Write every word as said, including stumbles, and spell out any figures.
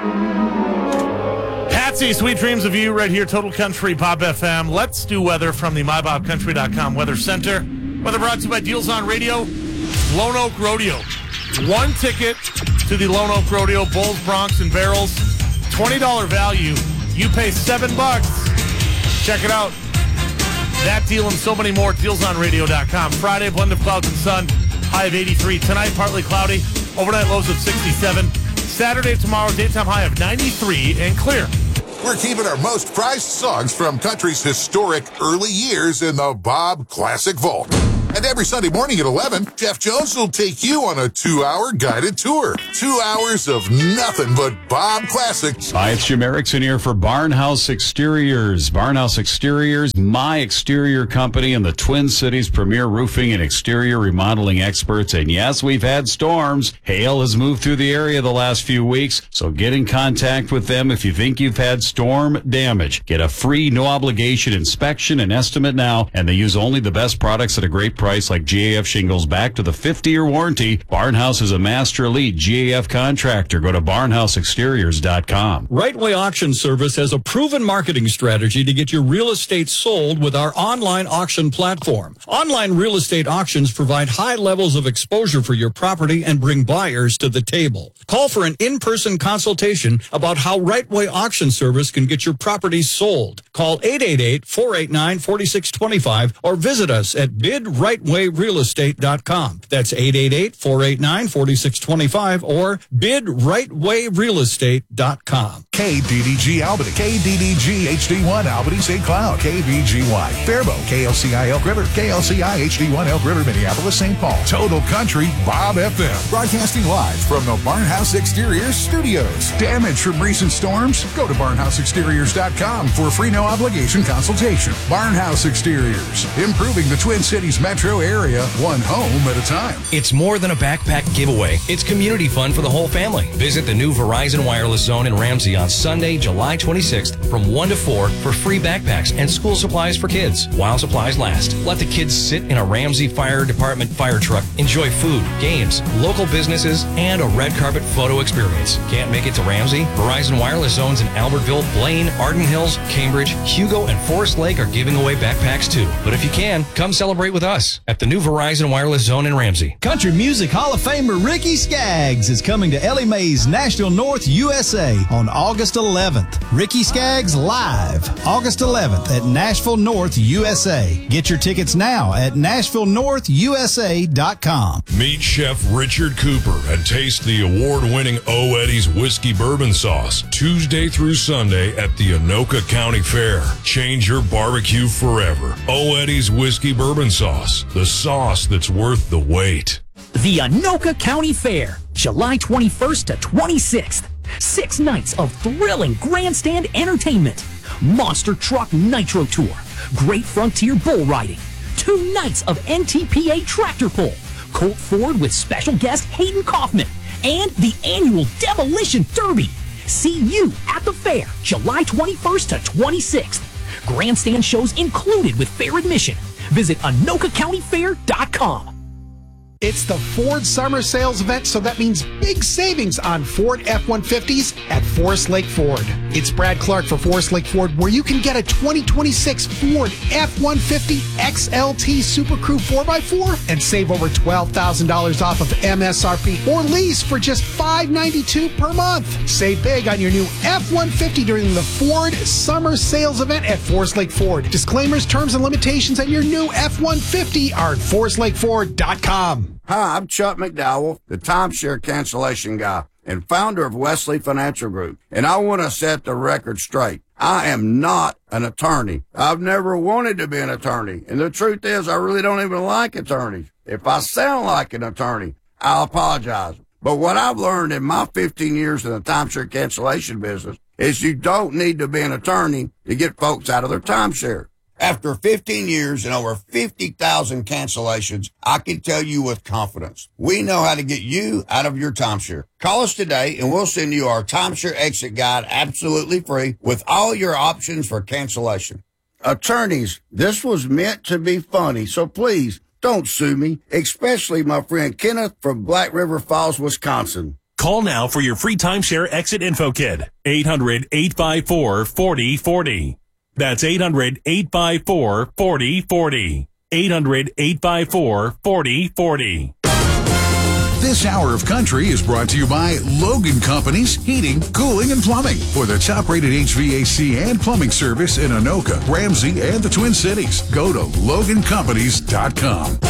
Patsy, sweet dreams of you right here, Total Country Bob F M. Let's do weather from the my bob country dot com Weather Center. Weather brought to you by Deals on Radio, Lone Oak Rodeo. One ticket to the Lone Oak Rodeo, Bulls, Bronx, and Barrels. twenty dollars value. You pay seven bucks. Check it out. That deal and so many more, deals on radio dot com. Friday, blend of clouds and sun, high of eighty-three. Tonight, partly cloudy, overnight lows of sixty-seven. Saturday, tomorrow, daytime high of ninety-three and clear. We're keeping our most prized songs from country's historic early years in the Bob Classic Vault. And every Sunday morning at eleven, Jeff Jones will take you on a two-hour guided tour. Two hours of nothing but Bob classics. Hi, it's Jim Erickson here for Barnhouse Exteriors. Barnhouse Exteriors, my exterior company and the Twin Cities' premier roofing and exterior remodeling experts. And yes, we've had storms. Hail has moved through the area the last few weeks, so get in contact with them if you think you've had storm damage. Get a free, no-obligation inspection and estimate now, and they use only the best products at a great price like G A F shingles back to the fifty-year warranty. Barnhouse is a master elite G A F contractor. Go to barnhouse exteriors dot com. Right Way Auction Service has a proven marketing strategy to get your real estate sold with our online auction platform. Online real estate auctions provide high levels of exposure for your property and bring buyers to the table. Call for an in-person consultation about how Right Way Auction Service can get your property sold. Call eight eight eight, four eight nine, four six two five or visit us at bid right way real estate dot com. That's eight eight eight, four eight nine, four six two five or bid right way real estate dot com. K D D G Albany, K D D G H D one Albany Saint Cloud, K V G Y Faribault, K L C I Elk River, K L C I H D one Elk River, Minneapolis, Saint Paul. Total Country Bob F M. Broadcasting live from the Barnhouse Exteriors Studios. Damage from recent storms? Go to barnhouse exteriors dot com for a free no obligation consultation. Barnhouse Exteriors, improving the Twin Cities metro area, one home at a time. It's more than a backpack giveaway. It's community fun for the whole family. Visit the new Verizon Wireless Zone in Ramsey on Sunday, July twenty-sixth from one to four for free backpacks and school supplies for kids while supplies last. Let the kids sit in a Ramsey Fire Department fire truck, enjoy food, games, local businesses, and a red carpet photo experience. Can't make it to Ramsey? Verizon Wireless Zones in Albertville, Blaine, Arden Hills, Cambridge, Hugo, and Forest Lake are giving away backpacks too. But if you can, come celebrate with us at the new Verizon Wireless Zone in Ramsey. Country Music Hall of Famer Ricky Skaggs is coming to Ellie Mae's Nashville North, U S A on August eleventh. Ricky Skaggs live, August eleventh at Nashville North, U S A. Get your tickets now at nashville north u s a dot com. Meet Chef Richard Cooper and taste the award-winning O. Eddie's Whiskey Bourbon Sauce Tuesday through Sunday at the Anoka County Fair. Change your barbecue forever. O. Eddie's Whiskey Bourbon Sauce, the sauce that's worth the wait. The Anoka County Fair, July twenty-first to twenty-sixth. Six nights of thrilling grandstand entertainment. Monster Truck Nitro Tour. Great Frontier Bull Riding. Two nights of N T P A Tractor Pull. Colt Ford with special guest Hayden Kaufman. And the annual Demolition Derby. See you at the fair, July twenty-first to twenty-sixth. Grandstand shows included with fair admission. Visit anoka county fair dot com. It's the Ford Summer Sales Event, so that means big savings on Ford F one fifties at Forest Lake Ford. It's Brad Clark for Forest Lake Ford, where you can get a twenty twenty-six Ford F one fifty X L T Super Crew four by four and save over twelve thousand dollars off of M S R P, or lease for just five hundred ninety-two dollars per month. Save big on your new F one fifty during the Ford Summer Sales Event at Forest Lake Ford. Disclaimers, terms, and limitations on your new F one fifty are at forest lake ford dot com. Hi, I'm Chuck McDowell, the timeshare cancellation guy and founder of Wesley Financial Group, and I want to set the record straight. I am not an attorney. I've never wanted to be an attorney, and the truth is I really don't even like attorneys. If I sound like an attorney, I'll apologize. But what I've learned in my fifteen years in the timeshare cancellation business is you don't need to be an attorney to get folks out of their timeshare. After fifteen years and over fifty thousand cancellations, I can tell you with confidence, we know how to get you out of your timeshare. Call us today and we'll send you our timeshare exit guide absolutely free with all your options for cancellation. Attorneys, this was meant to be funny, so please don't sue me, especially my friend Kenneth from Black River Falls, Wisconsin. Call now for your free timeshare exit info kit. eight hundred, eight five four, four oh four oh. That's eight hundred, eight five four, four oh four oh. eight hundred, eight five four, four oh four oh. This hour of country is brought to you by Logan Companies Heating, Cooling, and Plumbing. For the top-rated H V A C and plumbing service in Anoka, Ramsey, and the Twin Cities, go to logan companies dot com.